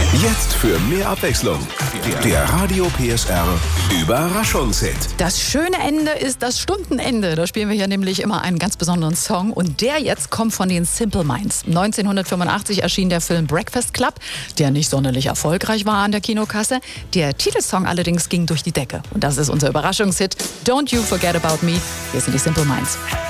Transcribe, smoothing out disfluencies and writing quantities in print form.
Jetzt für mehr Abwechslung. Der Radio PSR Überraschungshit. Das schöne Ende ist das Stundenende. Da spielen wir hier nämlich immer einen ganz besonderen Song. Und der jetzt kommt von den Simple Minds. 1985 erschien der Film Breakfast Club, der nicht sonderlich erfolgreich war an der Kinokasse. Der Titelsong allerdings ging durch die Decke. Und das ist unser Überraschungshit. Don't You Forget About Me. Hier sind die Simple Minds.